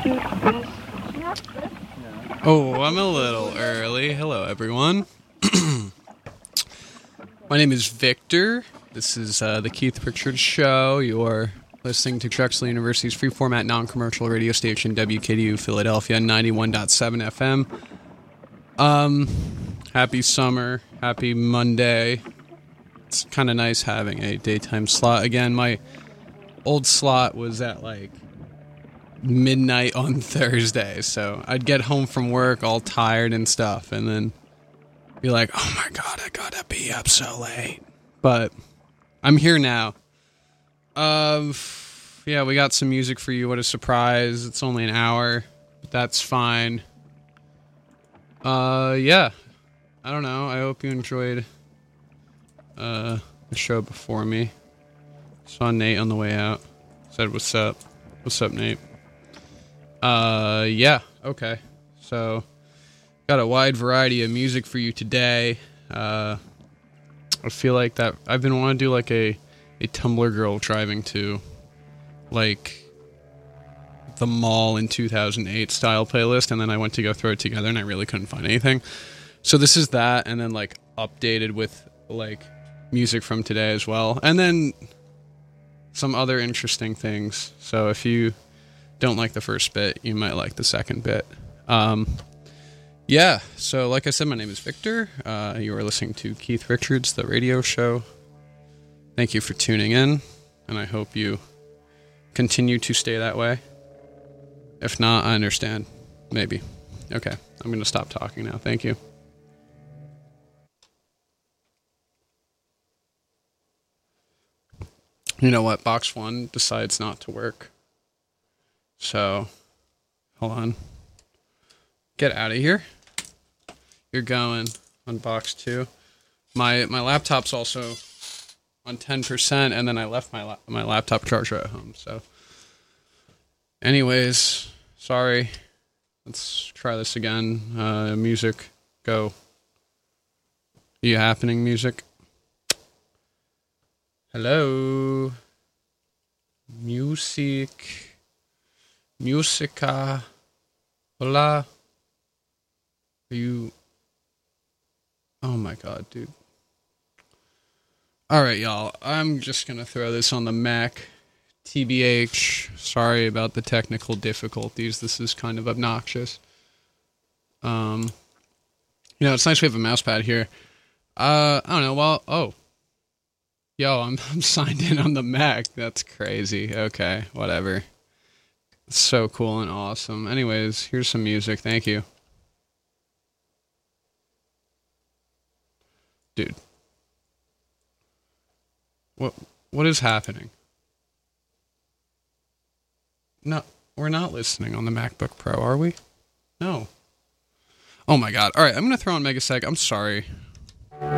Oh, I'm a little early. Hello, everyone. My name is Victor. This is the Keith Richards Show. You're listening to Drexel University's free format non-commercial radio station, WKDU Philadelphia, 91.7 FM. Happy summer. Happy Monday. It's kind of nice having a daytime slot. Again, my old slot was at like midnight on Thursday, so I'd get home from work all tired and stuff, and then be like, oh my god, I gotta be up so late. But I'm here now. Yeah, we got some music for you. What a surprise. It's only an hour, but that's fine. Yeah, I don't know. I hope you enjoyed the show before me. Saw Nate on the way out. Said what's up. What's up, Nate? Yeah, okay. So, got a wide variety of music for you today. I feel like that I've been wanting to do like a Tumblr girl driving to like the mall in 2008 style playlist, and then I went to go throw it together and I really couldn't find anything. So this is that, and then like updated with like music from today as well, and then some other interesting things. So if you don't like the first bit, you might like the second bit. Yeah, so like I said, my name is Victor. You are listening to Keith Richards, the radio show. Thank you for tuning in, and I hope you continue to stay that way. If not, I understand. Maybe. Okay, I'm going to stop talking now. Thank you. You know what? Box 1 decides not to work. So, hold on. Get out of here. You're going on box 2. My laptop's also on 10%, and then I left my laptop charger at home. So, anyways, sorry. Let's try this again. Music, go. Are you happening, music? Hello. Music. Musica. Hola. Are you... Oh my god, dude. Alright, y'all. I'm just gonna throw this on the Mac. TBH. Sorry about the technical difficulties. This is kind of obnoxious. You know, it's nice we have a mouse pad here. I don't know, well... Oh. Yo, I'm signed in on the Mac. That's crazy. Okay, whatever. It's so cool and awesome. Anyways, here's some music. Thank you. Dude. What is happening? No, we're not listening on the MacBook Pro, are we? No. Oh my god. Alright, I'm gonna throw on Megaseg. I'm sorry.